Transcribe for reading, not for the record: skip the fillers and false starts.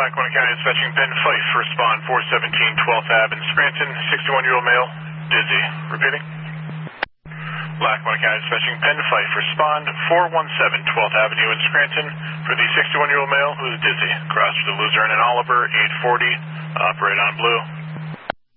Lackawanna County Dispatching Ben Fife, respond 417 12th Ave in Scranton, 61-year-old male, dizzy. Repeating. Lackawanna County Dispatching Ben Fife, respond 417 12th Avenue in Scranton for the 61-year-old male who is dizzy. Cross to Luzerne and Oliver, 840, operate on blue.